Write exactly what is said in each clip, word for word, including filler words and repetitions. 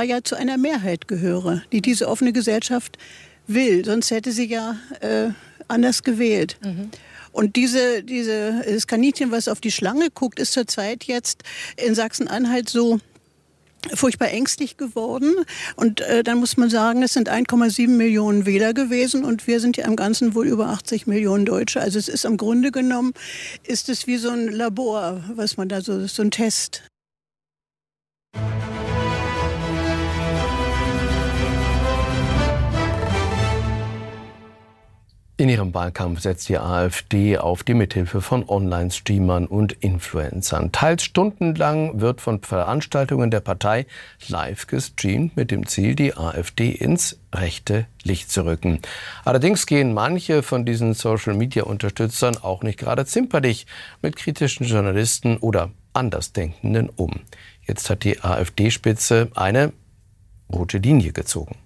ja zu einer Mehrheit gehöre, die diese offene Gesellschaft will. Sonst hätte sie ja äh, anders gewählt. Mhm. Und diese, diese, das Kaninchen, was auf die Schlange guckt, ist zurzeit jetzt in Sachsen-Anhalt so furchtbar ängstlich geworden. Und äh, dann muss man sagen, es sind eins Komma sieben Millionen Wähler gewesen und wir sind ja im Ganzen wohl über achtzig Millionen Deutsche. Also es ist im Grunde genommen, ist es wie so ein Labor, was man da so, so ein Test. In ihrem Wahlkampf setzt die AfD auf die Mithilfe von Online-Streamern und Influencern. Teils stundenlang wird von Veranstaltungen der Partei live gestreamt, mit dem Ziel, die AfD ins rechte Licht zu rücken. Allerdings gehen manche von diesen Social-Media-Unterstützern auch nicht gerade zimperlich mit kritischen Journalisten oder Andersdenkenden um. Jetzt hat die AfD-Spitze eine rote Linie gezogen.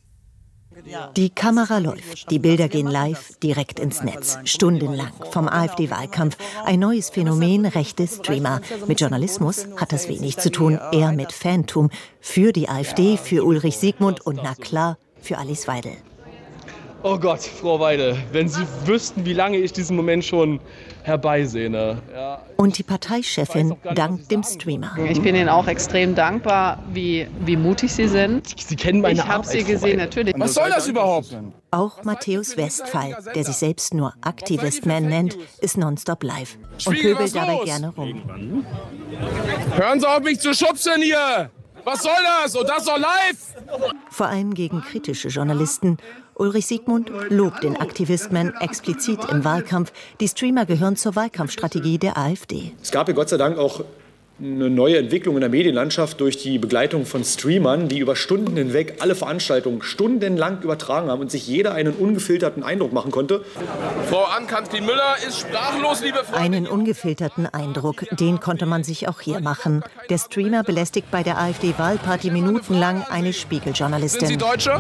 Die Kamera läuft, die Bilder gehen live, direkt ins Netz, stundenlang, vom AfD-Wahlkampf. Ein neues Phänomen, rechte Streamer. Mit Journalismus hat das wenig zu tun, eher mit Fantum. Für die AfD, für Ulrich Siegmund und na klar, für Alice Weidel. Oh Gott, Frau Weidel, wenn Sie wüssten, wie lange ich diesen Moment schon herbeisehne. Ja. Und die Parteichefin dankt dem Streamer. Ich bin Ihnen auch extrem dankbar, wie, wie mutig Sie sind. Sie kennen meine Ich habe Sie gesehen, natürlich. Was soll das überhaupt? Auch Matthäus Westphal, der sich selbst nur Aktivist-Man nennt, ist nonstop live und pöbelt dabei gerne rum. Hören Sie auf, mich zu schubsen hier! Was soll das? Und das doch live! Vor allem gegen kritische Journalisten. Ulrich Siegmund lobt den Aktivist-Man explizit im Wahlkampf. Die Streamer gehören zur Wahlkampfstrategie der AfD. Es gab ja Gott sei Dank auch eine neue Entwicklung in der Medienlandschaft durch die Begleitung von Streamern, die über Stunden hinweg alle Veranstaltungen stundenlang übertragen haben und sich jeder einen ungefilterten Eindruck machen konnte. Frau Ann-Kathrin Müller ist sprachlos, liebe Freunde. Einen ungefilterten Eindruck, den konnte man sich auch hier machen. Der Streamer belästigt bei der AfD-Wahlparty minutenlang eine Spiegeljournalistin. Sind Sie Deutsche?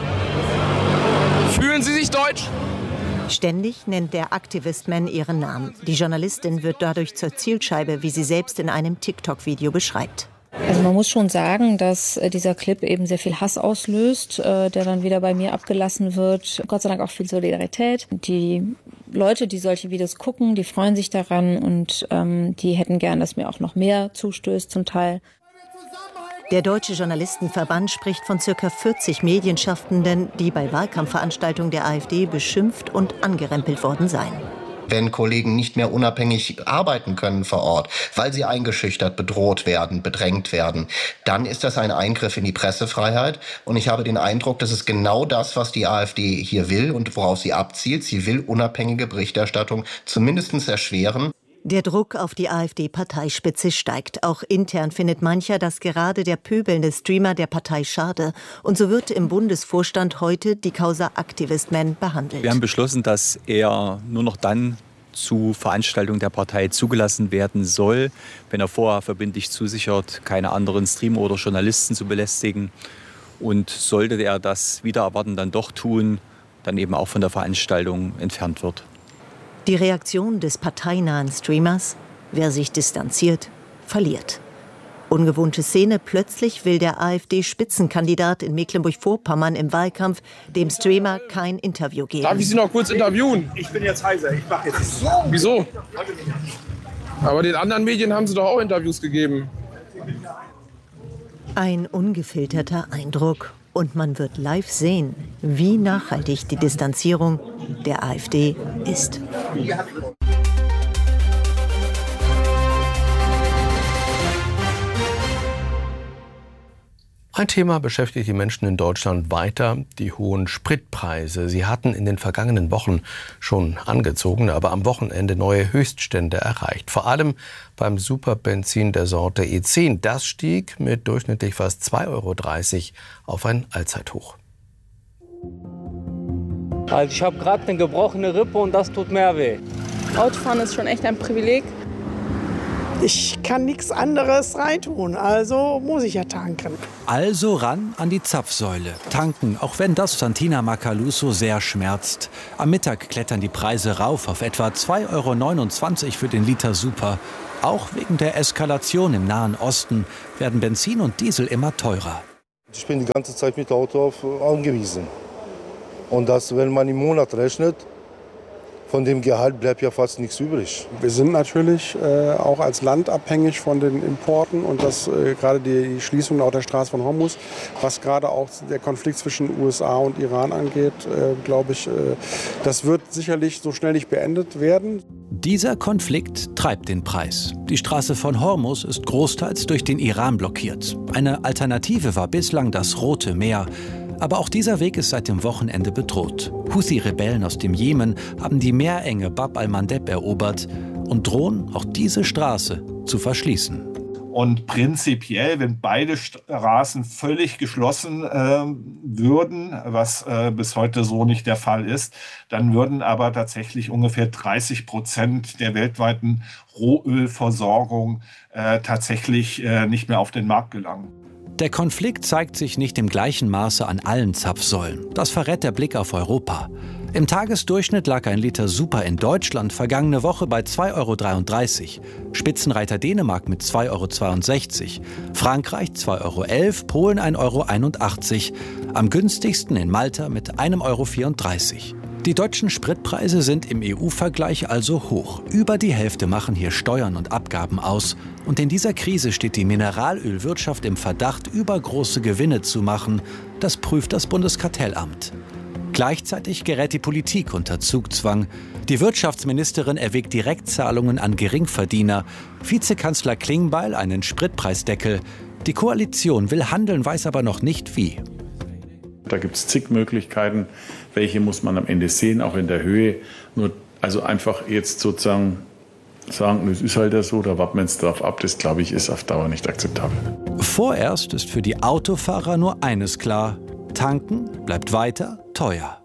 Fühlen Sie sich deutsch? Ständig nennt der Aktivist-Man ihren Namen. Die Journalistin wird dadurch zur Zielscheibe, wie sie selbst in einem TikTok-Video beschreibt. Also man muss schon sagen, dass dieser Clip eben sehr viel Hass auslöst, der dann wieder bei mir abgelassen wird. Gott sei Dank auch viel Solidarität. Die Leute, die solche Videos gucken, die freuen sich daran und ähm, die hätten gern, dass mir auch noch mehr zustößt zum Teil. Der Deutsche Journalistenverband spricht von ca. vierzig Medienschaffenden, die bei Wahlkampfveranstaltungen der AfD beschimpft und angerempelt worden seien. Wenn Kollegen nicht mehr unabhängig arbeiten können vor Ort, weil sie eingeschüchtert, bedroht werden, bedrängt werden, dann ist das ein Eingriff in die Pressefreiheit. Und ich habe den Eindruck, das ist genau das, was die AfD hier will und worauf sie abzielt. Sie will unabhängige Berichterstattung zumindest erschweren. Der Druck auf die AfD-Parteispitze steigt. Auch intern findet mancher, dass gerade der pöbelnde Streamer der Partei schade. Und so wird im Bundesvorstand heute die Causa Aktivist-Man behandelt. Wir haben beschlossen, dass er nur noch dann zu Veranstaltungen der Partei zugelassen werden soll, wenn er vorher verbindlich zusichert, keine anderen Streamer oder Journalisten zu belästigen. Und sollte er das wider Erwarten dann doch tun, dann eben auch von der Veranstaltung entfernt wird. Die Reaktion des parteinahen Streamers: Wer sich distanziert, verliert. Ungewohnte Szene: Plötzlich will der AfD-Spitzenkandidat in Mecklenburg-Vorpommern im Wahlkampf dem Streamer kein Interview geben. Darf ich Sie noch kurz interviewen? Ich bin jetzt heiser, ich mach jetzt. Wieso? Aber den anderen Medien haben Sie doch auch Interviews gegeben. Ein ungefilterter Eindruck. Und man wird live sehen, wie nachhaltig die Distanzierung der AfD ist. Ein Thema beschäftigt die Menschen in Deutschland weiter: die hohen Spritpreise. Sie hatten in den vergangenen Wochen schon angezogen, aber am Wochenende neue Höchststände erreicht. Vor allem beim Superbenzin der Sorte E zehn. Das stieg mit durchschnittlich fast zwei Euro dreißig auf ein Allzeithoch. Also ich habe gerade eine gebrochene Rippe und das tut mehr weh. Autofahren ist schon echt ein Privileg. Ich kann nichts anderes reintun, also muss ich ja tanken. Also ran an die Zapfsäule. Tanken, auch wenn das Santina Macaluso sehr schmerzt. Am Mittag klettern die Preise rauf auf etwa zwei Euro neunundzwanzig für den Liter Super. Auch wegen der Eskalation im Nahen Osten werden Benzin und Diesel immer teurer. Ich bin die ganze Zeit mit Auto auf, angewiesen. Und das, wenn man im Monat rechnet, von dem Gehalt bleibt ja fast nichts übrig. Wir sind natürlich äh, auch als Land abhängig von den Importen und das äh, gerade die Schließung auch der Straße von Hormuz, was gerade auch der Konflikt zwischen U S A und Iran angeht, äh, glaube ich, äh, das wird sicherlich so schnell nicht beendet werden. Dieser Konflikt treibt den Preis. Die Straße von Hormuz ist großteils durch den Iran blockiert. Eine Alternative war bislang das Rote Meer. Aber auch dieser Weg ist seit dem Wochenende bedroht. Houthi-Rebellen aus dem Jemen haben die Meerenge Bab al-Mandeb erobert und drohen, auch diese Straße zu verschließen. Und prinzipiell, wenn beide Straßen völlig geschlossen äh, würden, was äh, bis heute so nicht der Fall ist, dann würden aber tatsächlich ungefähr dreißig Prozent der weltweiten Rohölversorgung äh, tatsächlich äh, nicht mehr auf den Markt gelangen. Der Konflikt zeigt sich nicht im gleichen Maße an allen Zapfsäulen. Das verrät der Blick auf Europa. Im Tagesdurchschnitt lag ein Liter Super in Deutschland vergangene Woche bei zwei Euro dreiunddreißig. Spitzenreiter Dänemark mit zwei Euro zweiundsechzig. Frankreich zwei Euro elf, Polen ein Euro einundachtzig. Am günstigsten in Malta mit ein Euro vierunddreißig. Die deutschen Spritpreise sind im E U-Vergleich also hoch. Über die Hälfte machen hier Steuern und Abgaben aus. Und in dieser Krise steht die Mineralölwirtschaft im Verdacht, übergroße Gewinne zu machen. Das prüft das Bundeskartellamt. Gleichzeitig gerät die Politik unter Zugzwang. Die Wirtschaftsministerin erwägt Direktzahlungen an Geringverdiener. Vizekanzler Klingbeil einen Spritpreisdeckel. Die Koalition will handeln, weiß aber noch nicht wie. Da gibt es zig Möglichkeiten. Welche muss man am Ende sehen, auch in der Höhe. Nur also einfach jetzt sozusagen sagen, es ist halt so, da warten wir jetzt drauf ab, das glaube ich ist auf Dauer nicht akzeptabel. Vorerst ist für die Autofahrer nur eines klar: Tanken bleibt weiter teuer.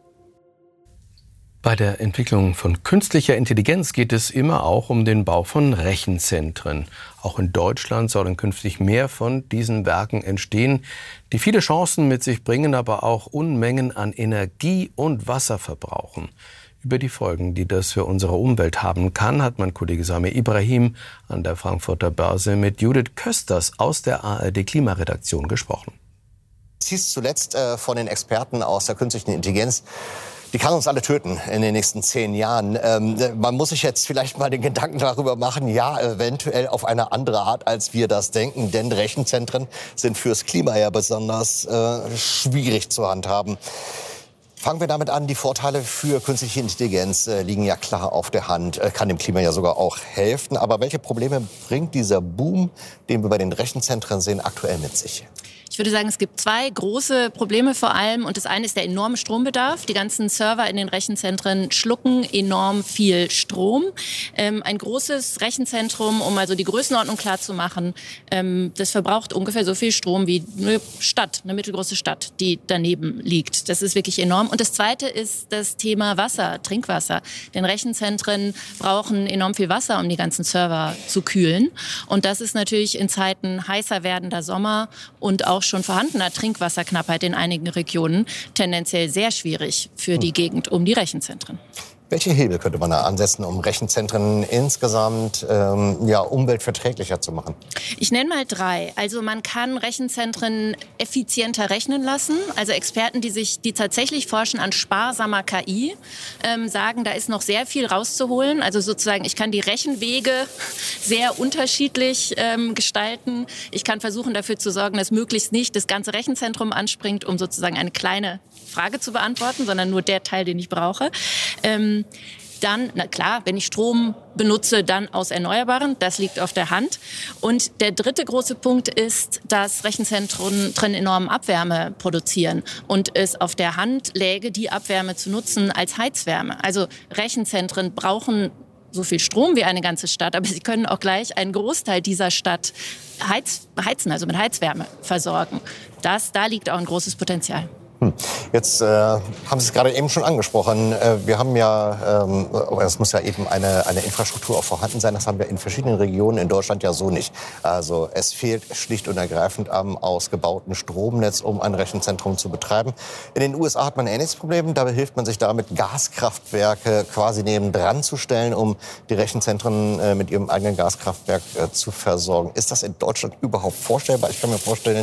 Bei der Entwicklung von künstlicher Intelligenz geht es immer auch um den Bau von Rechenzentren. Auch in Deutschland sollen künftig mehr von diesen Werken entstehen, die viele Chancen mit sich bringen, aber auch Unmengen an Energie und Wasser verbrauchen. Über die Folgen, die das für unsere Umwelt haben kann, hat mein Kollege Samir Ibrahim an der Frankfurter Börse mit Judith Kösters aus der A R D-Klimaredaktion gesprochen. Es hieß zuletzt äh, von den Experten aus der künstlichen Intelligenz, die kann uns alle töten in den nächsten zehn Jahren. Ähm, man muss sich jetzt vielleicht mal den Gedanken darüber machen, ja, eventuell auf eine andere Art, als wir das denken. Denn Rechenzentren sind fürs Klima ja besonders äh, schwierig zu handhaben. Fangen wir damit an, die Vorteile für künstliche Intelligenz äh, liegen ja klar auf der Hand, äh, kann dem Klima ja sogar auch helfen. Aber welche Probleme bringt dieser Boom, den wir bei den Rechenzentren sehen, aktuell mit sich? Ich würde sagen, es gibt zwei große Probleme vor allem. Und das eine ist der enorme Strombedarf. Die ganzen Server in den Rechenzentren schlucken enorm viel Strom. Ähm, ein großes Rechenzentrum, um also die Größenordnung klar zu machen, ähm, das verbraucht ungefähr so viel Strom wie eine Stadt, eine mittelgroße Stadt, die daneben liegt. Das ist wirklich enorm. Und das zweite ist das Thema Wasser, Trinkwasser. Denn Rechenzentren brauchen enorm viel Wasser, um die ganzen Server zu kühlen. Und das ist natürlich in Zeiten heißer werdender Sommer und auch schon vorhandener Trinkwasserknappheit in einigen Regionen tendenziell sehr schwierig für die Gegend um die Rechenzentren. Welche Hebel könnte man da ansetzen, um Rechenzentren insgesamt ähm, ja, umweltverträglicher zu machen? Ich nenne mal drei. Also man kann Rechenzentren effizienter rechnen lassen. Also Experten, die sich, die tatsächlich forschen an sparsamer K I, ähm, sagen, da ist noch sehr viel rauszuholen. Also sozusagen, ich kann die Rechenwege sehr unterschiedlich ähm, gestalten. Ich kann versuchen, dafür zu sorgen, dass möglichst nicht das ganze Rechenzentrum anspringt, um sozusagen eine kleine Frage zu beantworten, sondern nur der Teil, den ich brauche. Ähm, Dann, na klar, wenn ich Strom benutze, dann aus Erneuerbaren. Das liegt auf der Hand. Und der dritte große Punkt ist, dass Rechenzentren enorm Abwärme produzieren und es auf der Hand läge, die Abwärme zu nutzen als Heizwärme. Also Rechenzentren brauchen so viel Strom wie eine ganze Stadt, aber sie können auch gleich einen Großteil dieser Stadt heiz, heizen, also mit Heizwärme versorgen. Das, da liegt auch ein großes Potenzial. Hm. Jetzt äh, haben Sie es gerade eben schon angesprochen. Äh, wir haben ja, ähm, es muss ja eben eine, eine Infrastruktur auch vorhanden sein. Das haben wir in verschiedenen Regionen in Deutschland ja so nicht. Also es fehlt schlicht und ergreifend am ausgebauten Stromnetz, um ein Rechenzentrum zu betreiben. In den U S A hat man ein ähnliches Problem. Dabei hilft man sich damit, Gaskraftwerke quasi nebendran zu stellen, um die Rechenzentren äh, mit ihrem eigenen Gaskraftwerk äh, zu versorgen. Ist das in Deutschland überhaupt vorstellbar? Ich kann mir vorstellen,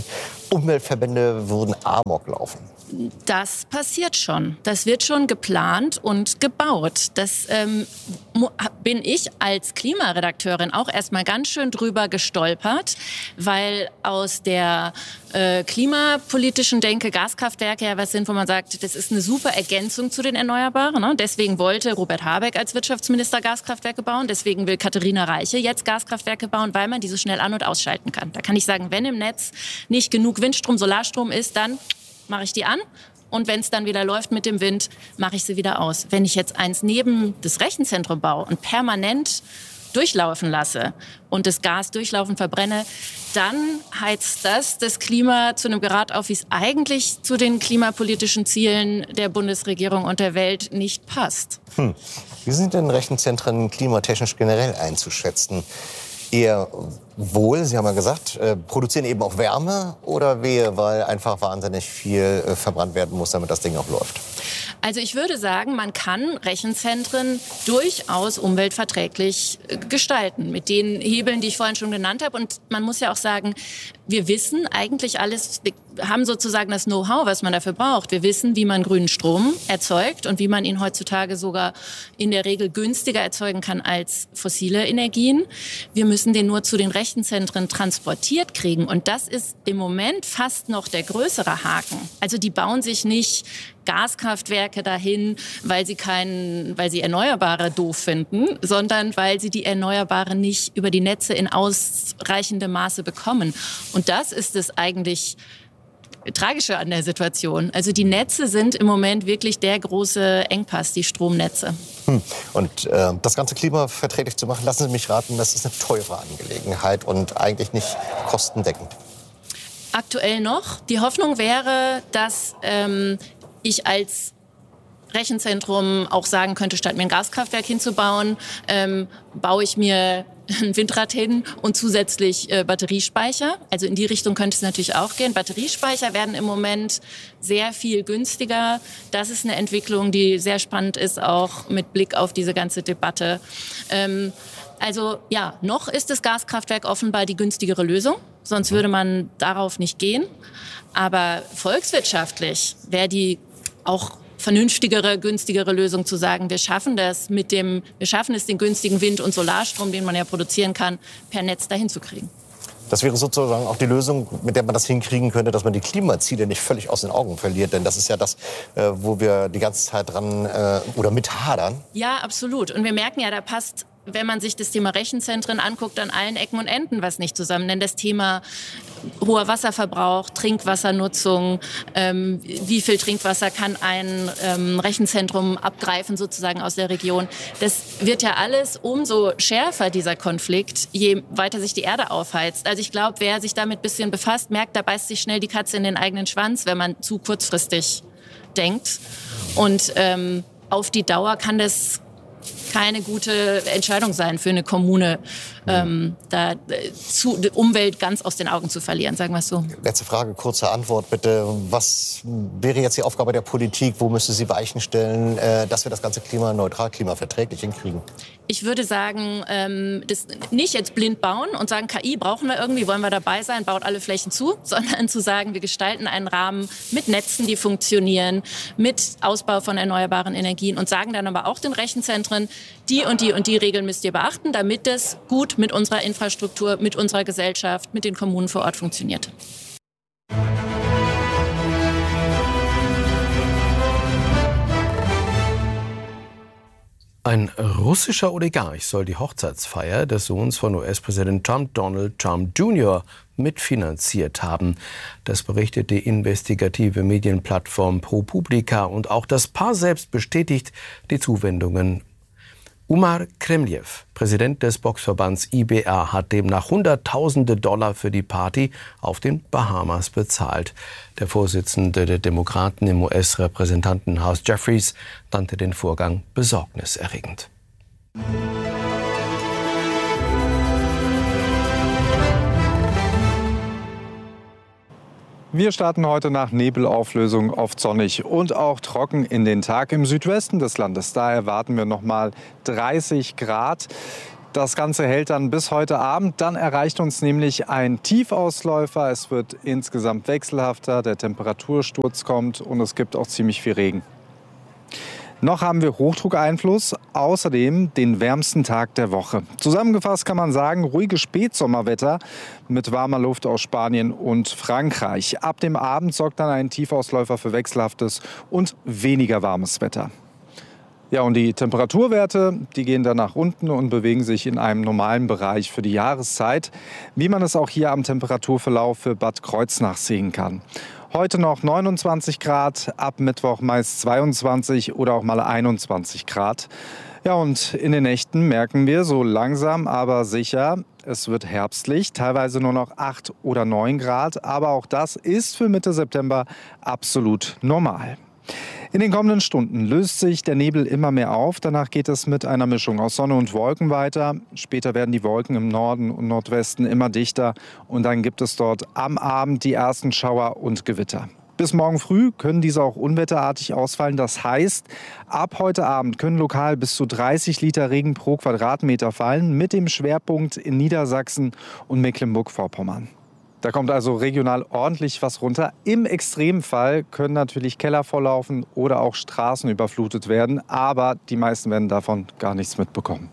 Umweltverbände würden Amok laufen. Das passiert schon. Das wird schon geplant und gebaut. Das ähm, bin ich als Klimaredakteurin auch erstmal ganz schön drüber gestolpert, weil aus der äh, klimapolitischen Denke Gaskraftwerke ja was sind, wo man sagt, das ist eine super Ergänzung zu den Erneuerbaren. Ne? Deswegen wollte Robert Habeck als Wirtschaftsminister Gaskraftwerke bauen. Deswegen will Katharina Reiche jetzt Gaskraftwerke bauen, weil man die so schnell an- und ausschalten kann. Da kann ich sagen, wenn im Netz nicht genug Windstrom, Solarstrom ist, dann mache ich die an und wenn es dann wieder läuft mit dem Wind, mache ich sie wieder aus. Wenn ich jetzt eins neben das Rechenzentrum baue und permanent durchlaufen lasse und das Gas durchlaufen verbrenne, dann heizt das das Klima zu einem Grad auf, wie es eigentlich zu den klimapolitischen Zielen der Bundesregierung und der Welt nicht passt. Hm. Wie sind denn Rechenzentren klimatechnisch generell einzuschätzen? Eher wohl, Sie haben ja gesagt, äh, produzieren eben auch Wärme oder wehe, weil einfach wahnsinnig viel äh, verbrannt werden muss, damit das Ding auch läuft? Also ich würde sagen, man kann Rechenzentren durchaus umweltverträglich äh, gestalten mit den Hebeln, die ich vorhin schon genannt habe. Und man muss ja auch sagen, wir wissen eigentlich alles, wir haben sozusagen das Know-how, was man dafür braucht. Wir wissen, wie man grünen Strom erzeugt und wie man ihn heutzutage sogar in der Regel günstiger erzeugen kann als fossile Energien. Wir müssen den nur zu den Rechenzentren transportiert kriegen. Und das ist im Moment fast noch der größere Haken. Also die bauen sich nicht Gaskraftwerke dahin, weil sie keinen, weil sie Erneuerbare doof finden, sondern weil sie die Erneuerbare nicht über die Netze in ausreichendem Maße bekommen. Und das ist es eigentlich Tragische an der Situation. Also die Netze sind im Moment wirklich der große Engpass, die Stromnetze. Hm. Und äh, das ganze klimaverträglich zu machen, lassen Sie mich raten, das ist eine teure Angelegenheit und eigentlich nicht kostendeckend. Aktuell noch. Die Hoffnung wäre, dass ähm, ich als Rechenzentrum auch sagen könnte, statt mir ein Gaskraftwerk hinzubauen, ähm, baue ich mir ein Windrad hin und zusätzlich äh, Batteriespeicher. Also in die Richtung könnte es natürlich auch gehen. Batteriespeicher werden im Moment sehr viel günstiger. Das ist eine Entwicklung, die sehr spannend ist, auch mit Blick auf diese ganze Debatte. Ähm, also ja, noch ist das Gaskraftwerk offenbar die günstigere Lösung. Sonst würde man darauf nicht gehen. Aber volkswirtschaftlich wäre die auch vernünftigere, günstigere Lösung zu sagen, wir schaffen das mit dem, wir schaffen es, den günstigen Wind- und Solarstrom, den man ja produzieren kann, per Netz dahin zu kriegen. Das wäre sozusagen auch die Lösung, mit der man das hinkriegen könnte, dass man die Klimaziele nicht völlig aus den Augen verliert. Denn das ist ja das, äh, wo wir die ganze Zeit dran äh, oder mit hadern. Ja, absolut. Und wir merken ja, da passt, wenn man sich das Thema Rechenzentren anguckt, an allen Ecken und Enden was nicht zusammen. Denn das Thema hoher Wasserverbrauch, Trinkwassernutzung, ähm, wie viel Trinkwasser kann ein ähm, Rechenzentrum abgreifen sozusagen aus der Region. Das wird ja alles umso schärfer, dieser Konflikt, je weiter sich die Erde aufheizt. Also ich glaube, wer sich damit ein bisschen befasst, merkt, da beißt sich schnell die Katze in den eigenen Schwanz, wenn man zu kurzfristig denkt. Und ähm, auf die Dauer kann das keine gute Entscheidung sein für eine Kommune, ähm, da äh, zu, die Umwelt ganz aus den Augen zu verlieren, sagen wir es so. Letzte Frage, kurze Antwort bitte. Was wäre jetzt die Aufgabe der Politik? Wo müsste sie Weichen stellen, äh, dass wir das ganze klimaneutral, klimaverträglich hinkriegen? Ich würde sagen, ähm, das nicht jetzt blind bauen und sagen, K I brauchen wir irgendwie, wollen wir dabei sein, baut alle Flächen zu, sondern zu sagen, wir gestalten einen Rahmen mit Netzen, die funktionieren, mit Ausbau von erneuerbaren Energien und sagen dann aber auch den Rechenzentren, die und die und die Regeln müsst ihr beachten, damit das gut mit unserer Infrastruktur, mit unserer Gesellschaft, mit den Kommunen vor Ort funktioniert. Ein russischer Oligarch soll die Hochzeitsfeier des Sohns von U S-Präsident Trump, Donald Trump Junior, mitfinanziert haben. Das berichtet die investigative Medienplattform ProPublica und auch das Paar selbst bestätigt die Zuwendungen. Umar Kremljew, Präsident des Boxverbands I B R, hat demnach Hunderttausende Dollar für die Party auf den Bahamas bezahlt. Der Vorsitzende der Demokraten im U S-Repräsentantenhaus Jeffries nannte den Vorgang besorgniserregend. Wir starten heute nach Nebelauflösung oft sonnig und auch trocken in den Tag im Südwesten des Landes. Da erwarten wir noch mal dreißig Grad. Das Ganze hält dann bis heute Abend. Dann erreicht uns nämlich ein Tiefausläufer. Es wird insgesamt wechselhafter, der Temperatursturz kommt und es gibt auch ziemlich viel Regen. Noch haben wir Hochdruckeinfluss, außerdem den wärmsten Tag der Woche. Zusammengefasst kann man sagen, ruhiges Spätsommerwetter mit warmer Luft aus Spanien und Frankreich. Ab dem Abend sorgt dann ein Tiefausläufer für wechselhaftes und weniger warmes Wetter. Ja, und die Temperaturwerte, die gehen dann nach unten und bewegen sich in einem normalen Bereich für die Jahreszeit, wie man es auch hier am Temperaturverlauf für Bad Kreuznach sehen kann. Heute noch neunundzwanzig Grad, ab Mittwoch meist zweiundzwanzig oder auch mal einundzwanzig Grad. Ja, und in den Nächten merken wir so langsam, aber sicher, es wird herbstlich, teilweise nur noch acht oder neun Grad. Aber auch das ist für Mitte September absolut normal. In den kommenden Stunden löst sich der Nebel immer mehr auf. Danach geht es mit einer Mischung aus Sonne und Wolken weiter. Später werden die Wolken im Norden und Nordwesten immer dichter. Und dann gibt es dort am Abend die ersten Schauer und Gewitter. Bis morgen früh können diese auch unwetterartig ausfallen. Das heißt, ab heute Abend können lokal bis zu dreißig Liter Regen pro Quadratmeter fallen, mit dem Schwerpunkt in Niedersachsen und Mecklenburg-Vorpommern. Da kommt also regional ordentlich was runter. Im Extremfall können natürlich Keller volllaufen oder auch Straßen überflutet werden. Aber die meisten werden davon gar nichts mitbekommen.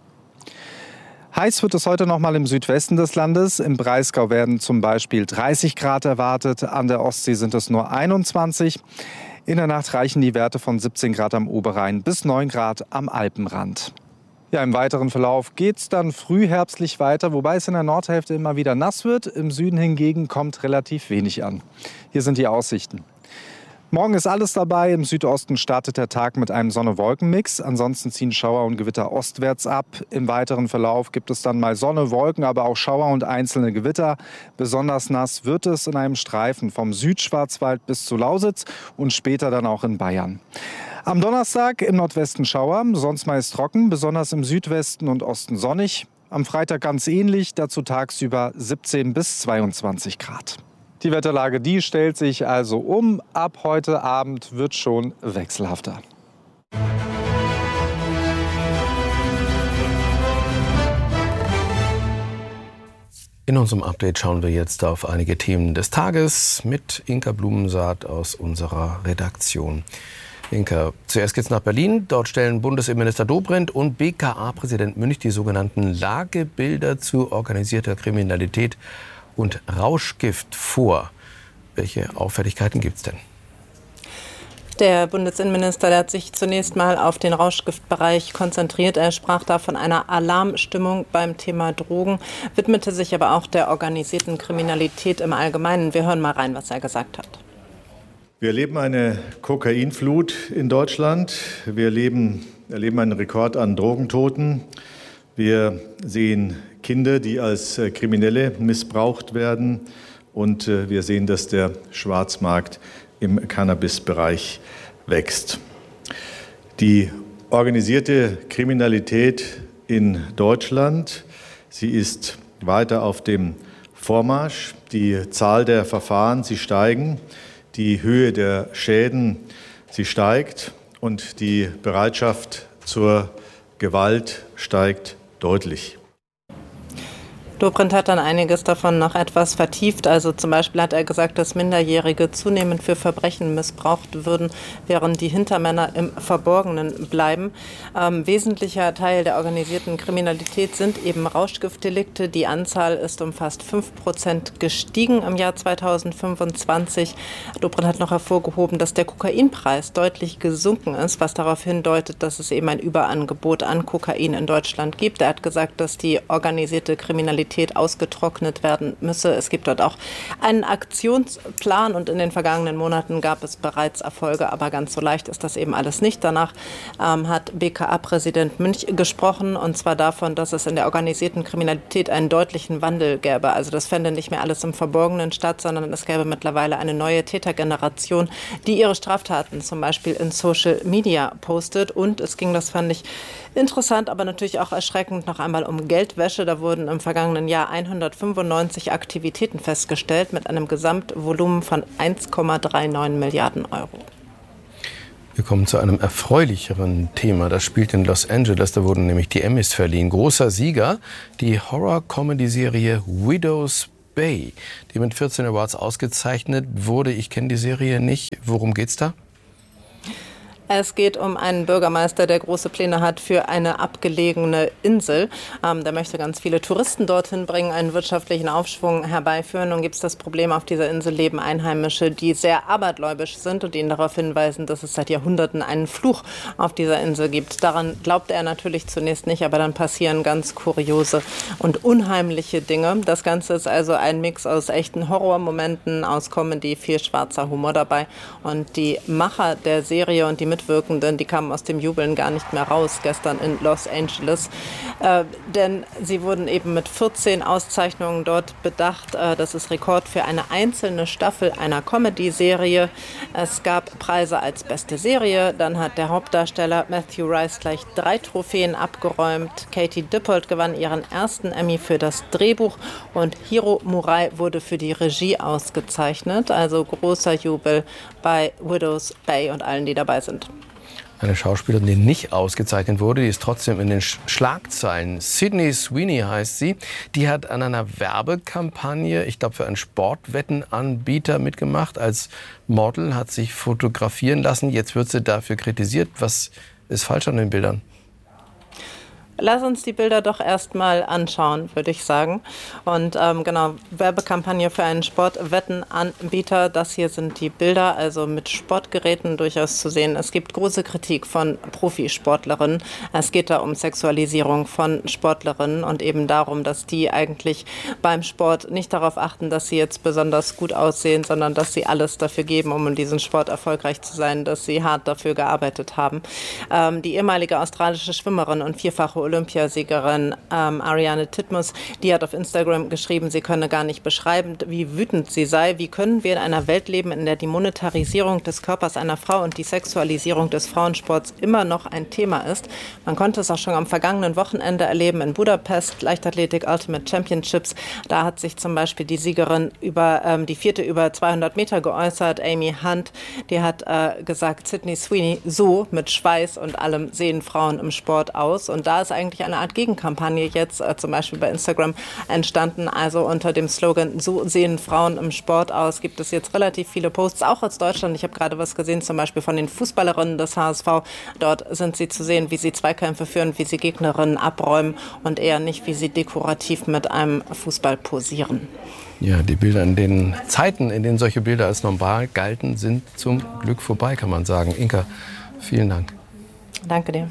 Heiß wird es heute noch mal im Südwesten des Landes. Im Breisgau werden zum Beispiel dreißig Grad erwartet. An der Ostsee sind es nur einundzwanzig. In der Nacht reichen die Werte von siebzehn Grad am Oberrhein bis neun Grad am Alpenrand. Ja, im weiteren Verlauf geht es dann frühherbstlich weiter, wobei es in der Nordhälfte immer wieder nass wird. Im Süden hingegen kommt relativ wenig an. Hier sind die Aussichten. Morgen ist alles dabei. Im Südosten startet der Tag mit einem Sonne-Wolken-Mix. Ansonsten ziehen Schauer und Gewitter ostwärts ab. Im weiteren Verlauf gibt es dann mal Sonne, Wolken, aber auch Schauer und einzelne Gewitter. Besonders nass wird es in einem Streifen vom Südschwarzwald bis zu Lausitz und später dann auch in Bayern. Am Donnerstag im Nordwesten Schauer, sonst meist trocken, besonders im Südwesten und Osten sonnig. Am Freitag ganz ähnlich, dazu tagsüber siebzehn bis zweiundzwanzig Grad. Die Wetterlage, die stellt sich also um. Ab heute Abend wird schon wechselhafter. In unserem Update schauen wir jetzt auf einige Themen des Tages mit Inka Blumensaat aus unserer Redaktion. Inka, zuerst geht's nach Berlin. Dort stellen Bundesinnenminister Dobrindt und B K A-Präsident Münch die sogenannten Lagebilder zu organisierter Kriminalität und Rauschgift vor. Welche Auffälligkeiten gibt es denn? Der Bundesinnenminister, der hat sich zunächst mal auf den Rauschgiftbereich konzentriert. Er sprach da von einer Alarmstimmung beim Thema Drogen, widmete sich aber auch der organisierten Kriminalität im Allgemeinen. Wir hören mal rein, was er gesagt hat. Wir erleben eine Kokainflut in Deutschland. Wir erleben, erleben einen Rekord an Drogentoten. Wir sehen Kinder, die als Kriminelle missbraucht werden. Und wir sehen, dass der Schwarzmarkt im Cannabisbereich wächst. Die organisierte Kriminalität in Deutschland, sie ist weiter auf dem Vormarsch. Die Zahl der Verfahren, sie steigen. Die Höhe der Schäden, sie steigt. Und die Bereitschaft zur Gewalt steigt deutlich. Dobrindt hat dann einiges davon noch etwas vertieft. Also zum Beispiel hat er gesagt, dass Minderjährige zunehmend für Verbrechen missbraucht würden, während die Hintermänner im Verborgenen bleiben. Ähm, wesentlicher Teil der organisierten Kriminalität sind eben Rauschgiftdelikte. Die Anzahl ist um fast fünf Prozent gestiegen im Jahr zweitausendfünfundzwanzig. Dobrindt hat noch hervorgehoben, dass der Kokainpreis deutlich gesunken ist, was darauf hindeutet, dass es eben ein Überangebot an Kokain in Deutschland gibt. Er hat gesagt, dass die organisierte Kriminalität ausgetrocknet werden müsse. Es gibt dort auch einen Aktionsplan und in den vergangenen Monaten gab es bereits Erfolge, aber ganz so leicht ist das eben alles nicht. Danach ähm, hat B K A-Präsident Münch gesprochen und zwar davon, dass es in der organisierten Kriminalität einen deutlichen Wandel gäbe. Also das fände nicht mehr alles im Verborgenen statt, sondern es gäbe mittlerweile eine neue Tätergeneration, die ihre Straftaten zum Beispiel in Social Media postet. Und es ging, das fand ich interessant, aber natürlich auch erschreckend, noch einmal um Geldwäsche. Da wurden im vergangenen Jahr hundertfünfundneunzig Aktivitäten festgestellt mit einem Gesamtvolumen von eins Komma neununddreißig Milliarden Euro. Wir kommen zu einem erfreulicheren Thema. Das spielt in Los Angeles. Da wurden nämlich die Emmys verliehen. Großer Sieger, die Horror-Comedy-Serie Widow's Bay, die mit vierzehn Awards ausgezeichnet wurde. Ich kenne die Serie nicht. Worum geht's da? Es geht um einen Bürgermeister, der große Pläne hat für eine abgelegene Insel. Ähm, der möchte ganz viele Touristen dorthin bringen, einen wirtschaftlichen Aufschwung herbeiführen. Nun gibt es das Problem, auf dieser Insel leben Einheimische, die sehr abergläubisch sind und ihnen darauf hinweisen, dass es seit Jahrhunderten einen Fluch auf dieser Insel gibt. Daran glaubt er natürlich zunächst nicht, aber dann passieren ganz kuriose und unheimliche Dinge. Das Ganze ist also ein Mix aus echten Horrormomenten, aus Comedy, viel schwarzer Humor dabei. Und die Macher der Serie und die Mitwirkenden, die kamen aus dem Jubeln gar nicht mehr raus gestern in Los Angeles. Äh, denn sie wurden eben mit vierzehn Auszeichnungen dort bedacht. Äh, das ist Rekord für eine einzelne Staffel einer Comedy-Serie. Es gab Preise als beste Serie. Dann hat der Hauptdarsteller Matthew Rice gleich drei Trophäen abgeräumt. Katie Dippold gewann ihren ersten Emmy für das Drehbuch und Hiro Murai wurde für die Regie ausgezeichnet. Also großer Jubel bei Widow's Bay und allen, die dabei sind. Eine Schauspielerin, die nicht ausgezeichnet wurde, die ist trotzdem in den Schlagzeilen. Sydney Sweeney heißt sie. Die hat an einer Werbekampagne, ich glaube für einen Sportwettenanbieter mitgemacht. Als Model hat sich fotografieren lassen. Jetzt wird sie dafür kritisiert. Was ist falsch an den Bildern? Lass uns die Bilder doch erst mal anschauen, würde ich sagen. Und ähm, genau, Werbekampagne für einen Sportwettenanbieter. Das hier sind die Bilder, also mit Sportgeräten durchaus zu sehen. Es gibt große Kritik von Profisportlerinnen. Es geht da um Sexualisierung von Sportlerinnen und eben darum, dass die eigentlich beim Sport nicht darauf achten, dass sie jetzt besonders gut aussehen, sondern dass sie alles dafür geben, um in diesem Sport erfolgreich zu sein, dass sie hart dafür gearbeitet haben. Ähm, die ehemalige australische Schwimmerin und vierfache Olympiasiegerin ähm, Ariane Titmus, die hat auf Instagram geschrieben, sie könne gar nicht beschreiben, wie wütend sie sei. Wie können wir in einer Welt leben, in der die Monetarisierung des Körpers einer Frau und die Sexualisierung des Frauensports immer noch ein Thema ist? Man konnte es auch schon am vergangenen Wochenende erleben in Budapest, Leichtathletik Ultimate Championships. Da hat sich zum Beispiel die Siegerin über ähm, die vierte über zweihundert Meter geäußert, Amy Hunt. Die hat äh, gesagt, Sydney Sweeney, so mit Schweiß und allem sehen Frauen im Sport aus. Und da ist eigentlich eine Art Gegenkampagne jetzt äh, zum Beispiel bei Instagram entstanden. Also unter dem Slogan, so sehen Frauen im Sport aus, gibt es jetzt relativ viele Posts, auch aus Deutschland. Ich habe gerade was gesehen, zum Beispiel von den Fußballerinnen des H S V. Dort sind sie zu sehen, wie sie Zweikämpfe führen, wie sie Gegnerinnen abräumen und eher nicht, wie sie dekorativ mit einem Fußball posieren. Ja, die Bilder, in den Zeiten, in denen solche Bilder als normal galten, sind zum Glück vorbei, kann man sagen. Inka, vielen Dank. Danke dir.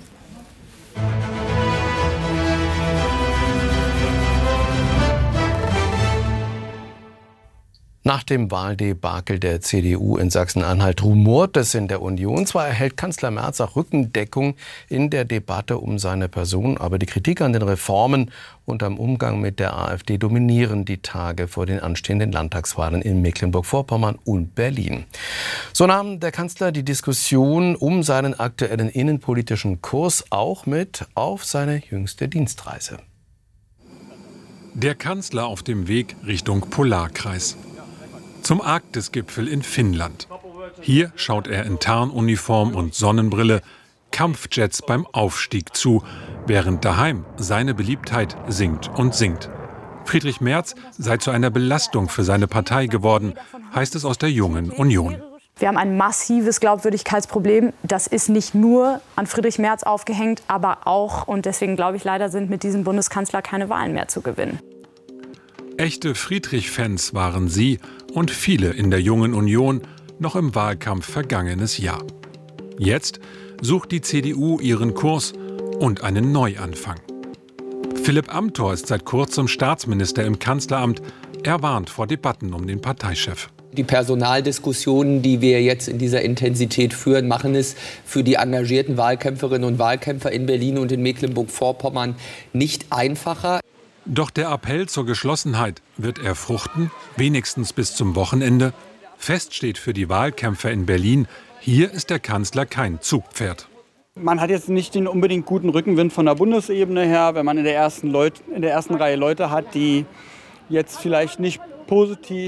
Nach dem Wahldebakel der C D U in Sachsen-Anhalt rumort es in der Union. Zwar erhält Kanzler Merz auch Rückendeckung in der Debatte um seine Person, aber die Kritik an den Reformen und am Umgang mit der AfD dominieren die Tage vor den anstehenden Landtagswahlen in Mecklenburg-Vorpommern und Berlin. So nahm der Kanzler die Diskussion um seinen aktuellen innenpolitischen Kurs auch mit auf seine jüngste Dienstreise. Der Kanzler auf dem Weg Richtung Polarkreis. Zum Arktisgipfel in Finnland. Hier schaut er in Tarnuniform und Sonnenbrille Kampfjets beim Aufstieg zu, während daheim seine Beliebtheit sinkt und sinkt. Friedrich Merz sei zu einer Belastung für seine Partei geworden, heißt es aus der Jungen Union. Wir haben ein massives Glaubwürdigkeitsproblem. Das ist nicht nur an Friedrich Merz aufgehängt, aber auch, und deswegen glaube ich leider, sind mit diesem Bundeskanzler keine Wahlen mehr zu gewinnen. Echte Friedrich-Fans waren sie und viele in der Jungen Union noch im Wahlkampf vergangenes Jahr. Jetzt sucht die C D U ihren Kurs und einen Neuanfang. Philipp Amthor ist seit kurzem Staatsminister im Kanzleramt. Er warnt vor Debatten um den Parteichef. Die Personaldiskussionen, die wir jetzt in dieser Intensität führen, machen es für die engagierten Wahlkämpferinnen und Wahlkämpfer in Berlin und in Mecklenburg-Vorpommern nicht einfacher. Doch der Appell zur Geschlossenheit, wird er fruchten, wenigstens bis zum Wochenende? Fest steht für die Wahlkämpfer in Berlin, hier ist der Kanzler kein Zugpferd. Man hat jetzt nicht den unbedingt guten Rückenwind von der Bundesebene her, wenn man in der ersten, Leut- in der ersten Reihe Leute hat, die jetzt vielleicht nicht positiv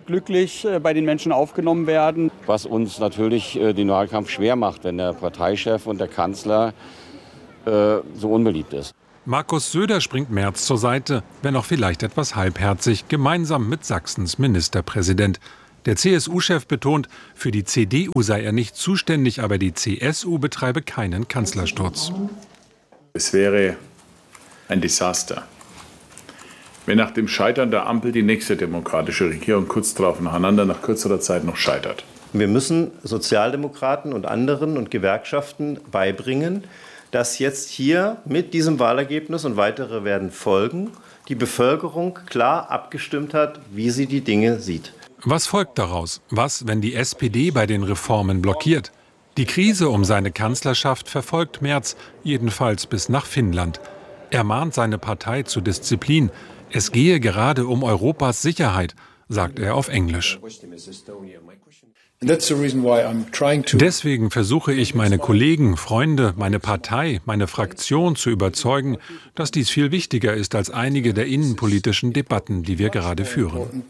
glücklich bei den Menschen aufgenommen werden. Was uns natürlich den Wahlkampf schwer macht, wenn der Parteichef und der Kanzler äh, so unbeliebt ist. Markus Söder springt Merz zur Seite, wenn auch vielleicht etwas halbherzig, gemeinsam mit Sachsens Ministerpräsident. Der C S U-Chef betont, für die C D U sei er nicht zuständig, aber die C S U betreibe keinen Kanzlersturz. Es wäre ein Desaster, wenn nach dem Scheitern der Ampel die nächste demokratische Regierung kurz darauf nacheinander nach kürzerer Zeit noch scheitert. Wir müssen Sozialdemokraten und anderen und Gewerkschaften beibringen, dass jetzt hier mit diesem Wahlergebnis, und weitere werden folgen, die Bevölkerung klar abgestimmt hat, wie sie die Dinge sieht. Was folgt daraus? Was, wenn die S P D bei den Reformen blockiert? Die Krise um seine Kanzlerschaft verfolgt Merz, jedenfalls bis nach Finnland. Er mahnt seine Partei zur Disziplin. Es gehe gerade um Europas Sicherheit, sagt er auf Englisch. Deswegen versuche ich, meine Kollegen, Freunde, meine Partei, meine Fraktion zu überzeugen, dass dies viel wichtiger ist als einige der innenpolitischen Debatten, die wir gerade führen.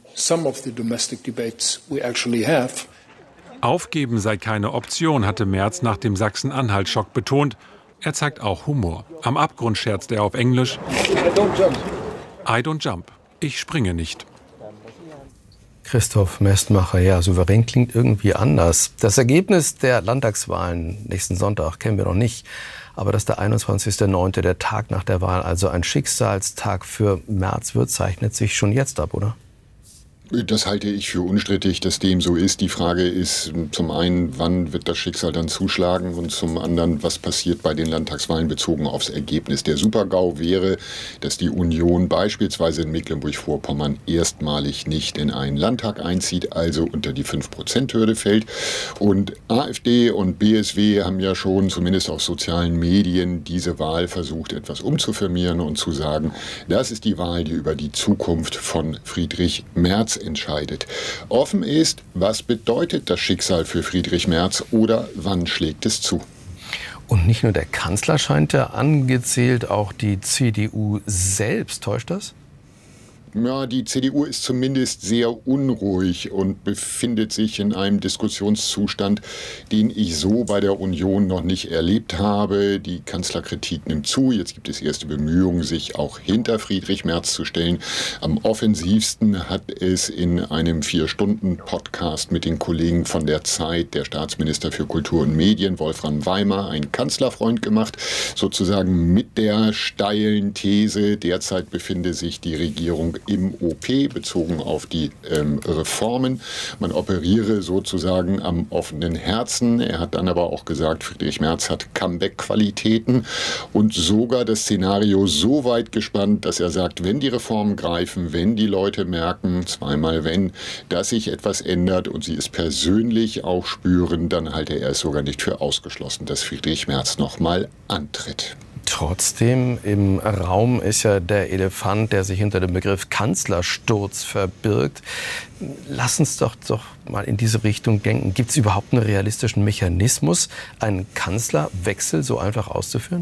Aufgeben sei keine Option, hatte Merz nach dem Sachsen-Anhalt-Schock betont. Er zeigt auch Humor. Am Abgrund scherzt er auf Englisch: I don't jump. Ich springe nicht. Christoph Mestmacher, ja, souverän klingt irgendwie anders. Das Ergebnis der Landtagswahlen nächsten Sonntag kennen wir noch nicht. Aber dass der einundzwanzigster neunte, der Tag nach der Wahl, also ein Schicksalstag für Merz wird, zeichnet sich schon jetzt ab, oder? Das halte ich für unstrittig, dass dem so ist. Die Frage ist zum einen, wann wird das Schicksal dann zuschlagen, und zum anderen, was passiert bei den Landtagswahlen bezogen aufs Ergebnis. Der Super-GAU wäre, dass die Union beispielsweise in Mecklenburg-Vorpommern erstmalig nicht in einen Landtag einzieht, also unter die fünf Prozent Hürde fällt. Und AfD und B S W haben ja schon, zumindest auf sozialen Medien, diese Wahl versucht, etwas umzufirmieren und zu sagen, das ist die Wahl, die über die Zukunft von Friedrich Merz entscheidet. Offen ist, was bedeutet das Schicksal für Friedrich Merz oder wann schlägt es zu? Und nicht nur der Kanzler scheint ja angezählt, auch die C D U selbst. Täuscht das? Ja, die C D U ist zumindest sehr unruhig und befindet sich in einem Diskussionszustand, den ich so bei der Union noch nicht erlebt habe. Die Kanzlerkritik nimmt zu. Jetzt gibt es erste Bemühungen, sich auch hinter Friedrich Merz zu stellen. Am offensivsten hat es in einem Vier-Stunden-Podcast mit den Kollegen von der Zeit der Staatsminister für Kultur und Medien, Wolfram Weimar, ein Kanzlerfreund gemacht. Sozusagen mit der steilen These, derzeit befinde sich die Regierung im O P bezogen auf die ähm, Reformen. Man operiere sozusagen am offenen Herzen. Er hat dann aber auch gesagt, Friedrich Merz hat Comeback-Qualitäten und sogar das Szenario so weit gespannt, dass er sagt, wenn die Reformen greifen, wenn die Leute merken, zweimal wenn, dass sich etwas ändert und sie es persönlich auch spüren, dann halte er es sogar nicht für ausgeschlossen, dass Friedrich Merz nochmal antritt. Trotzdem, im Raum ist ja der Elefant, der sich hinter dem Begriff Kanzlersturz verbirgt. Lass uns doch, doch mal in diese Richtung denken. Gibt es überhaupt einen realistischen Mechanismus, einen Kanzlerwechsel so einfach auszuführen?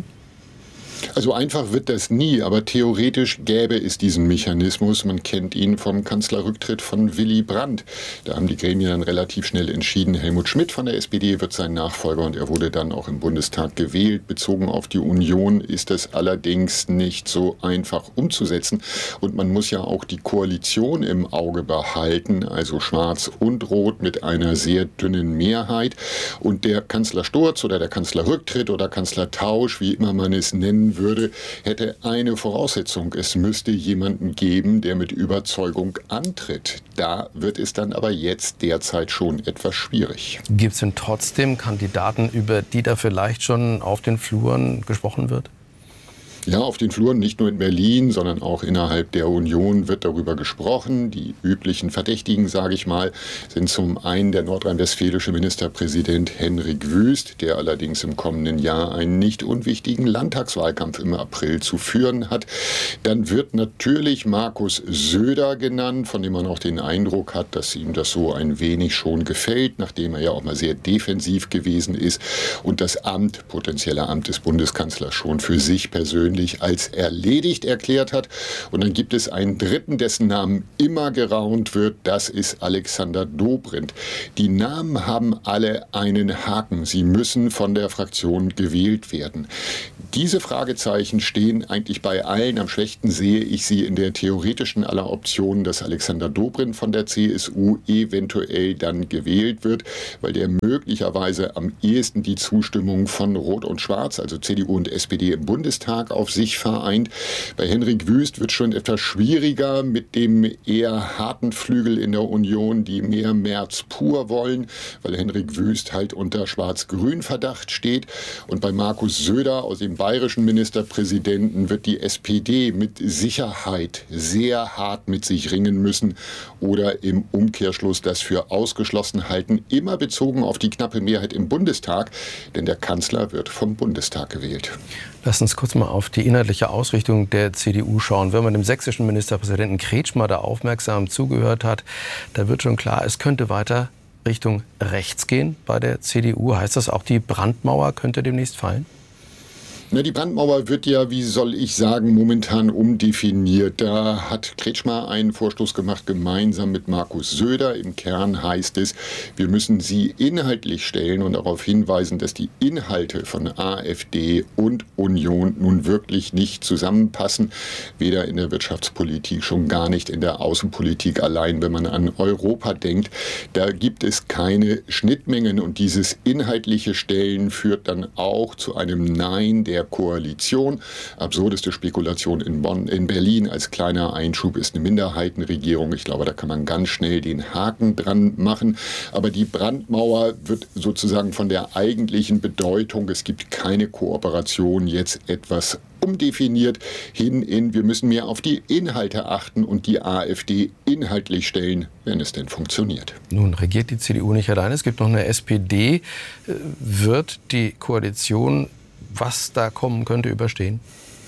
Also einfach wird das nie, aber theoretisch gäbe es diesen Mechanismus. Man kennt ihn vom Kanzlerrücktritt von Willy Brandt. Da haben die Gremien dann relativ schnell entschieden, Helmut Schmidt von der S P D wird sein Nachfolger, und er wurde dann auch im Bundestag gewählt. Bezogen auf die Union ist es allerdings nicht so einfach umzusetzen. Und man muss ja auch die Koalition im Auge behalten, also Schwarz und Rot mit einer sehr dünnen Mehrheit. Und der Kanzlersturz oder der Kanzlerrücktritt oder Kanzlertausch, wie immer man es nennen würde, hätte eine Voraussetzung. Es müsste jemanden geben, der mit Überzeugung antritt. Da wird es dann aber jetzt derzeit schon etwas schwierig. Gibt es denn trotzdem Kandidaten, über die da vielleicht schon auf den Fluren gesprochen wird? Ja, auf den Fluren, nicht nur in Berlin, sondern auch innerhalb der Union wird darüber gesprochen. Die üblichen Verdächtigen, sage ich mal, sind zum einen der nordrhein-westfälische Ministerpräsident Henrik Wüst, der allerdings im kommenden Jahr einen nicht unwichtigen Landtagswahlkampf im April zu führen hat. Dann wird natürlich Markus Söder genannt, von dem man auch den Eindruck hat, dass ihm das so ein wenig schon gefällt, nachdem er ja auch mal sehr defensiv gewesen ist und das Amt, potenzielle Amt des Bundeskanzlers schon für sich persönlich persönlich als erledigt erklärt hat. Und dann gibt es einen dritten, dessen Namen immer geraunt wird. Das ist Alexander Dobrindt. Die Namen haben alle einen Haken. Sie müssen von der Fraktion gewählt werden. Diese Fragezeichen stehen eigentlich bei allen. Am schwächsten sehe ich sie in der theoretischen aller Optionen, dass Alexander Dobrindt von der C S U eventuell dann gewählt wird, weil der möglicherweise am ehesten die Zustimmung von Rot und Schwarz, also C D U und S P D im Bundestag, auf sich vereint. Bei Henrik Wüst wird es schon etwas schwieriger mit dem eher harten Flügel in der Union, die mehr Merz pur wollen, weil Henrik Wüst halt unter Schwarz-Grün-Verdacht steht. Und bei Markus Söder aus dem bayerischen Ministerpräsidenten wird die S P D mit Sicherheit sehr hart mit sich ringen müssen oder im Umkehrschluss das für ausgeschlossen halten, immer bezogen auf die knappe Mehrheit im Bundestag, denn der Kanzler wird vom Bundestag gewählt. Lass uns kurz mal auf die inhaltliche Ausrichtung der C D U schauen. Wenn man dem sächsischen Ministerpräsidenten Kretschmer da aufmerksam zugehört hat, da wird schon klar, es könnte weiter Richtung rechts gehen bei der C D U. Heißt das auch, die Brandmauer könnte demnächst fallen? Na, die Brandmauer wird ja, wie soll ich sagen, momentan umdefiniert. Da hat Kretschmer einen Vorstoß gemacht, gemeinsam mit Markus Söder. Im Kern heißt es, wir müssen sie inhaltlich stellen und darauf hinweisen, dass die Inhalte von AfD und Union nun wirklich nicht zusammenpassen. Weder in der Wirtschaftspolitik, schon gar nicht in der Außenpolitik allein. Wenn man an Europa denkt, da gibt es keine Schnittmengen. Und dieses inhaltliche Stellen führt dann auch zu einem Nein der Koalition. Absurdeste Spekulation in Bonn, in Berlin als kleiner Einschub ist eine Minderheitenregierung. Ich glaube, da kann man ganz schnell den Haken dran machen. Aber die Brandmauer wird sozusagen von der eigentlichen Bedeutung, es gibt keine Kooperation, jetzt etwas umdefiniert hin in, wir müssen mehr auf die Inhalte achten und die AfD inhaltlich stellen, wenn es denn funktioniert. Nun regiert die C D U nicht allein, es gibt noch eine S P D. Wird die Koalition, was da kommen könnte, überstehen?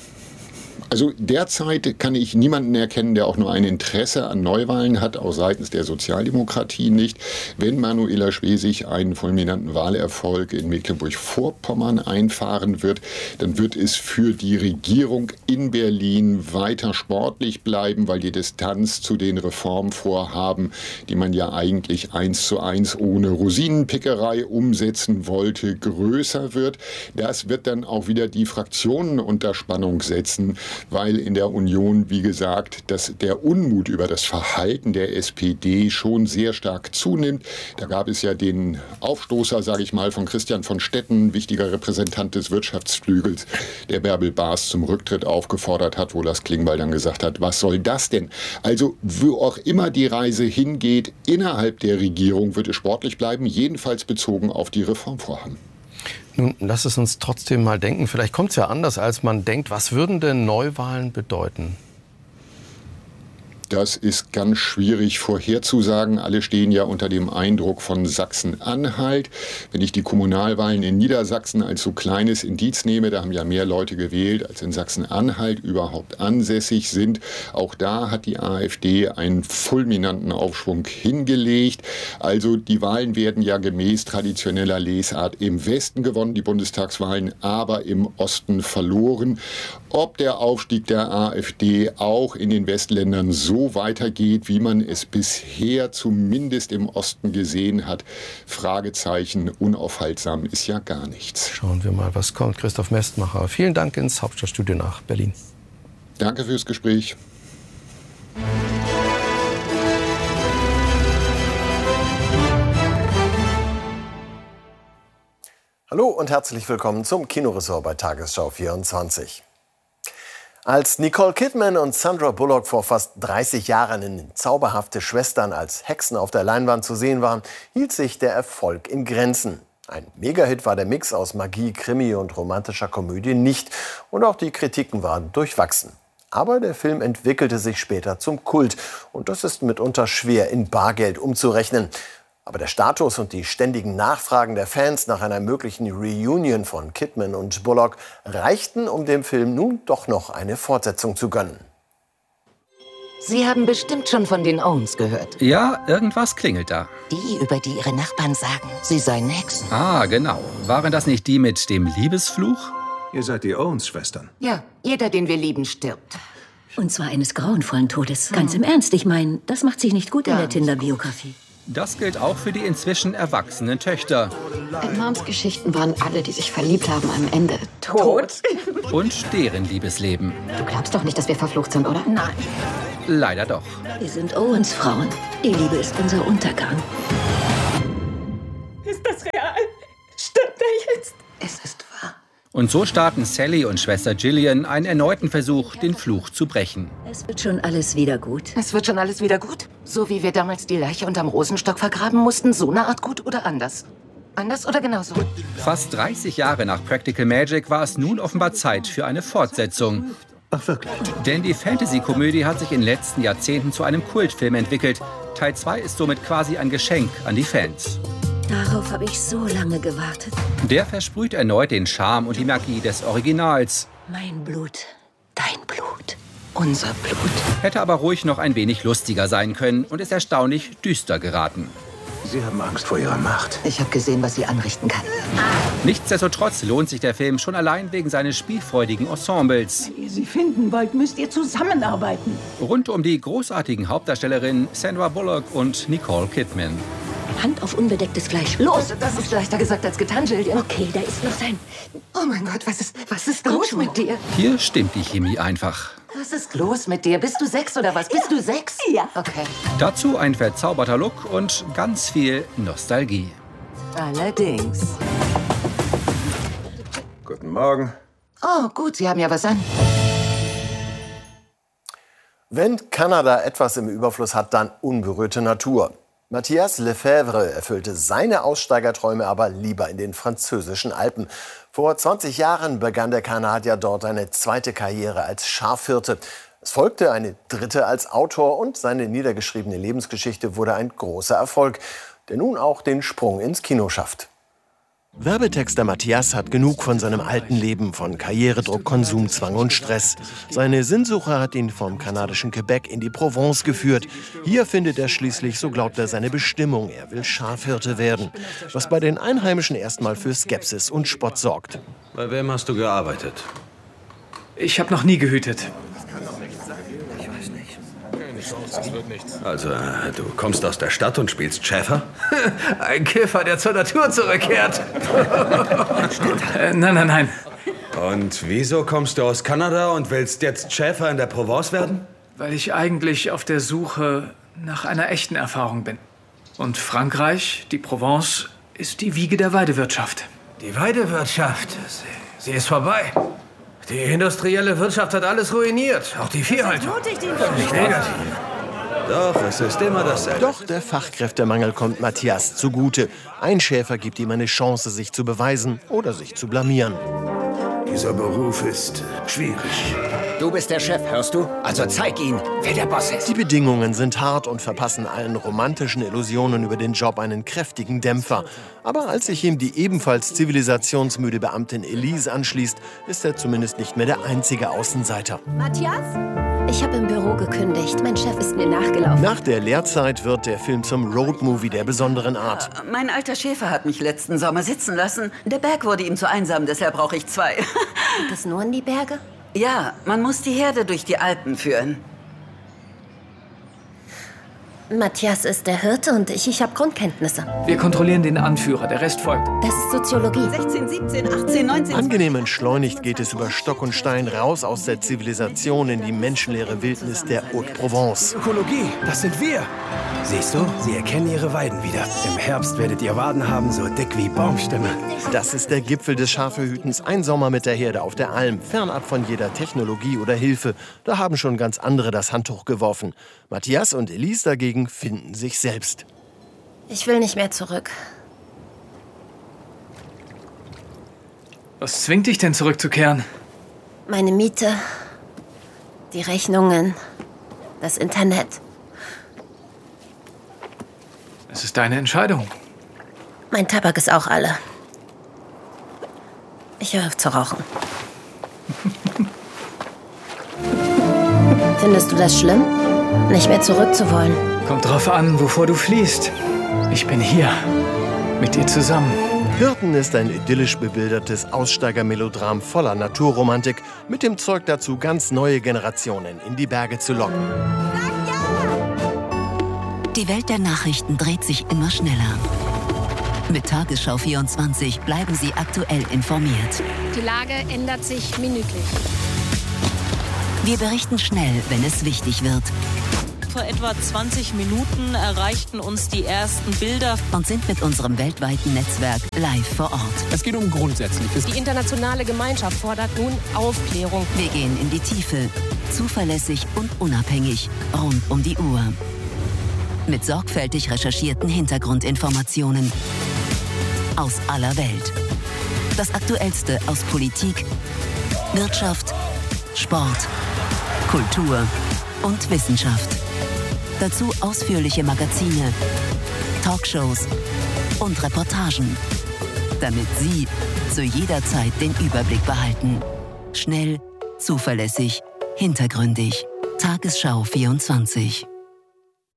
Also derzeit kann ich niemanden erkennen, der auch nur ein Interesse an Neuwahlen hat, auch seitens der Sozialdemokratie nicht. Wenn Manuela Schwesig einen fulminanten Wahlerfolg in Mecklenburg-Vorpommern einfahren wird, dann wird es für die Regierung in Berlin weiter sportlich bleiben, weil die Distanz zu den Reformvorhaben, die man ja eigentlich eins zu eins ohne Rosinenpickerei umsetzen wollte, größer wird. Das wird dann auch wieder die Fraktionen unter Spannung setzen, weil in der Union, wie gesagt, dass der Unmut über das Verhalten der S P D schon sehr stark zunimmt. Da gab es ja den Aufstoßer, sage ich mal, von Christian von Stetten, wichtiger Repräsentant des Wirtschaftsflügels, der Bärbel Baas zum Rücktritt aufgefordert hat, wo Lars Klingbeil dann gesagt hat, was soll das denn? Also wo auch immer die Reise hingeht, innerhalb der Regierung wird es sportlich bleiben, jedenfalls bezogen auf die Reformvorhaben. Nun, lass es uns trotzdem mal denken. Vielleicht kommt es ja anders, als man denkt. Was würden denn Neuwahlen bedeuten? Das ist ganz schwierig vorherzusagen. Alle stehen ja unter dem Eindruck von Sachsen-Anhalt. Wenn ich die Kommunalwahlen in Niedersachsen als so kleines Indiz nehme, da haben ja mehr Leute gewählt, als in Sachsen-Anhalt überhaupt ansässig sind. Auch da hat die AfD einen fulminanten Aufschwung hingelegt. Also die Wahlen werden ja gemäß traditioneller Lesart im Westen gewonnen, die Bundestagswahlen, aber im Osten verloren. Ob der Aufstieg der AfD auch in den Westländern so weitergeht, wie man es bisher zumindest im Osten gesehen hat, Fragezeichen, unaufhaltsam ist ja gar nichts. Schauen wir mal, was kommt. Christoph Mestmacher, vielen Dank ins Hauptstadtstudio nach Berlin. Danke fürs Gespräch. Hallo und herzlich willkommen zum Kinoressort bei Tagesschau vierundzwanzig. Als Nicole Kidman und Sandra Bullock vor fast dreißig Jahren in Zauberhafte Schwestern als Hexen auf der Leinwand zu sehen waren, hielt sich der Erfolg in Grenzen. Ein Megahit war der Mix aus Magie, Krimi und romantischer Komödie nicht und auch die Kritiken waren durchwachsen. Aber der Film entwickelte sich später zum Kult und das ist mitunter schwer in Bargeld umzurechnen. Aber der Status und die ständigen Nachfragen der Fans nach einer möglichen Reunion von Kidman und Bullock reichten, um dem Film nun doch noch eine Fortsetzung zu gönnen. Sie haben bestimmt schon von den Owens gehört. Ja, irgendwas klingelt da. Die, über die Ihre Nachbarn sagen, sie seien Hexen. Ah, genau. Waren das nicht die mit dem Liebesfluch? Ihr seid die Owens-Schwestern. Ja, jeder, den wir lieben, stirbt. Und zwar eines grauenvollen Todes. Ganz im Ernst, ich meine, das macht sich nicht gut in der Tinder-Biografie. Das gilt auch für die inzwischen erwachsenen Töchter. In Moms Geschichten waren alle, die sich verliebt haben, am Ende tot. Und deren Liebesleben. Du glaubst doch nicht, dass wir verflucht sind, oder? Nein. Leider doch. Wir sind Owens Frauen. Die Liebe ist unser Untergang. Ist das real? Stimmt er jetzt? Es ist wahr. Und so starten Sally und Schwester Gillian einen erneuten Versuch, den Fluch zu brechen. Es wird schon alles wieder gut. Es wird schon alles wieder gut? So wie wir damals die Leiche unterm Rosenstock vergraben mussten, so eine Art gut oder anders? Anders oder genauso? Fast dreißig Jahre nach Practical Magic war es nun offenbar Zeit für eine Fortsetzung. Ach, wirklich? Denn die Fantasy-Komödie hat sich in den letzten Jahrzehnten zu einem Kultfilm entwickelt. Teil zwei ist somit quasi ein Geschenk an die Fans. Darauf habe ich so lange gewartet. Der versprüht erneut den Charme und die Magie des Originals. Mein Blut, dein Blut, unser Blut. Hätte aber ruhig noch ein wenig lustiger sein können und ist erstaunlich düster geraten. Sie haben Angst vor ihrer Macht. Ich habe gesehen, was sie anrichten kann. Nichtsdestotrotz lohnt sich der Film schon allein wegen seines spielfreudigen Ensembles. Wenn ihr sie finden wollt, müsst ihr zusammenarbeiten. Rund um die großartigen Hauptdarstellerinnen Sandra Bullock und Nicole Kidman. Hand auf unbedecktes Fleisch. Los! Das ist leichter gesagt als getan, Gillian. Okay, da ist noch sein... Oh mein Gott, was ist, was ist los mit dir? Hier stimmt die Chemie einfach. Was ist los mit dir? Bist du sechs oder was? Bist du sechs? Ja. Okay. Dazu ein verzauberter Look und ganz viel Nostalgie. Allerdings. Guten Morgen. Oh, gut, Sie haben ja was an. Wenn Kanada etwas im Überfluss hat, dann unberührte Natur. Matthias Lefebvre erfüllte seine Aussteigerträume aber lieber in den französischen Alpen. Vor zwanzig Jahren begann der Kanadier dort eine zweite Karriere als Schafhirte. Es folgte eine dritte als Autor und seine niedergeschriebene Lebensgeschichte wurde ein großer Erfolg, der nun auch den Sprung ins Kino schafft. Werbetexter Matthias hat genug von seinem alten Leben, von Karrieredruck, Konsumzwang und Stress. Seine Sinnsuche hat ihn vom kanadischen Quebec in die Provence geführt. Hier findet er schließlich, so glaubt er, seine Bestimmung. Er will Schafhirte werden, was bei den Einheimischen erstmal für Skepsis und Spott sorgt. Bei wem hast du gearbeitet? Ich habe noch nie gehütet. Also, äh, du kommst aus der Stadt und spielst Schäfer? Ein Käfer, der zur Natur zurückkehrt. äh, nein, nein, nein. Und wieso kommst du aus Kanada und willst jetzt Schäfer in der Provence werden? Weil ich eigentlich auf der Suche nach einer echten Erfahrung bin. Und Frankreich, die Provence, ist die Wiege der Weidewirtschaft. Die Weidewirtschaft, sie, sie ist vorbei. Die industrielle Wirtschaft hat alles ruiniert, auch die Viehhaltung. Nicht negativ. Doch, es ist immer dasselbe. Doch der Fachkräftemangel kommt Matthias zugute. Ein Schäfer gibt ihm eine Chance, sich zu beweisen oder sich zu blamieren. Dieser Beruf ist schwierig. Du bist der Chef, hörst du? Also zeig ihn, wer der Boss ist. Die Bedingungen sind hart und verpassen allen romantischen Illusionen über den Job einen kräftigen Dämpfer. Aber als sich ihm die ebenfalls zivilisationsmüde Beamtin Elise anschließt, ist er zumindest nicht mehr der einzige Außenseiter. Matthias? Ich habe im Büro gekündigt. Mein Chef ist mir nachgelaufen. Nach der Lehrzeit wird der Film zum Roadmovie der besonderen Art. Äh, mein alter Schäfer hat mich letzten Sommer sitzen lassen. Der Berg wurde ihm zu einsam, deshalb brauche ich zwei. Geht es nur in die Berge? Ja, man muss die Herde durch die Alpen führen. Matthias ist der Hirte und ich, ich habe Grundkenntnisse. Wir kontrollieren den Anführer, der Rest folgt. Das ist Soziologie. sechzehn, siebzehn, achtzehn, neunzehn... Angenehm entschleunigt geht es über Stock und Stein raus aus der Zivilisation in die menschenleere Wildnis der Haute-Provence. Ökologie, das sind wir. Siehst du, sie erkennen ihre Weiden wieder. Im Herbst werdet ihr Waden haben, so dick wie Baumstämme. Das ist der Gipfel des Schafehütens. Ein Sommer mit der Herde auf der Alm, fernab von jeder Technologie oder Hilfe. Da haben schon ganz andere das Handtuch geworfen. Matthias und Elise dagegen finden sich selbst. Ich will nicht mehr zurück. Was zwingt dich denn zurückzukehren? Meine Miete, die Rechnungen, das Internet. Es ist deine Entscheidung. Mein Tabak ist auch alle. Ich höre auf zu rauchen. Findest du das schlimm? Nicht mehr zurück zu wollen? Kommt drauf an, wovor du fliehst. Ich bin hier. Mit dir zusammen. Hirten ist ein idyllisch bebildertes Aussteigermelodram voller Naturromantik mit dem Zeug dazu, ganz neue Generationen in die Berge zu locken. Die Welt der Nachrichten dreht sich immer schneller. Mit Tagesschau vierundzwanzig bleiben Sie aktuell informiert. Die Lage ändert sich minütlich. Wir berichten schnell, wenn es wichtig wird. Vor etwa zwanzig Minuten erreichten uns die ersten Bilder und sind mit unserem weltweiten Netzwerk live vor Ort. Es geht um Grundsätzliches. Die internationale Gemeinschaft fordert nun Aufklärung. Wir gehen in die Tiefe, zuverlässig und unabhängig, rund um die Uhr. Mit sorgfältig recherchierten Hintergrundinformationen aus aller Welt. Das Aktuellste aus Politik, Wirtschaft, Sport, Kultur und Wissenschaft. Dazu ausführliche Magazine, Talkshows und Reportagen, damit Sie zu jeder Zeit den Überblick behalten. Schnell, zuverlässig, hintergründig. Tagesschau vierundzwanzig.